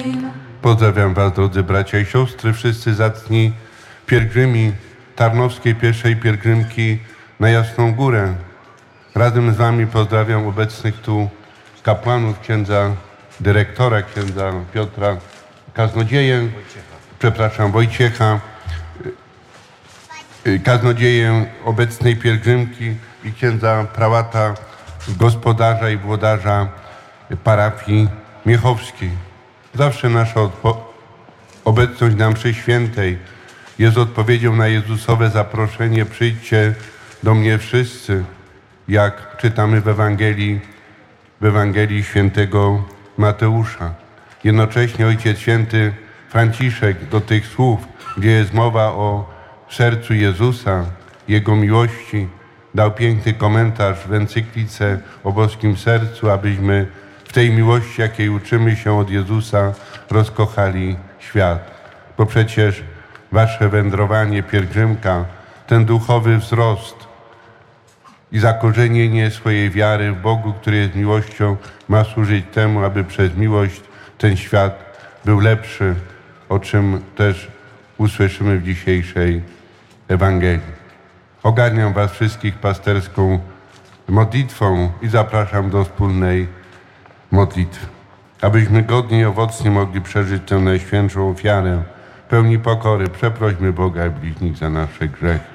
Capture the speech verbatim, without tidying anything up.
Pozdrawiam Was, drodzy bracia i siostry, wszyscy zacni pielgrzymi Tarnowskiej pierwszej pielgrzymki na Jasną Górę. Razem z Wami pozdrawiam obecnych tu kapłanów, księdza dyrektora, księdza Piotra Kaznodzieję, przepraszam, Wojciecha, kaznodzieję obecnej pielgrzymki i księdza prałata, gospodarza i włodarza parafii miechowskiej. Zawsze nasza obecność na mszy świętej jest odpowiedzią na Jezusowe zaproszenie: przyjdźcie do mnie wszyscy, jak czytamy w Ewangelii, w Ewangelii świętego Mateusza. Jednocześnie Ojciec Święty Franciszek do tych słów, gdzie jest mowa o sercu Jezusa, Jego miłości, dał piękny komentarz w encyklice o boskim sercu, abyśmy w tej miłości, jakiej uczymy się od Jezusa, rozkochali świat. Bo przecież wasze wędrowanie, pielgrzymka, ten duchowy wzrost i zakorzenienie swojej wiary w Bogu, który jest miłością, ma służyć temu, aby przez miłość ten świat był lepszy, o czym też usłyszymy w dzisiejszej Ewangelii. Ogarniam was wszystkich pasterską modlitwą i zapraszam do wspólnej modlitwy, abyśmy godnie i owocnie mogli przeżyć tę najświętszą ofiarę. W pełni pokory przeprośmy Boga i bliźnich za nasze grzechy.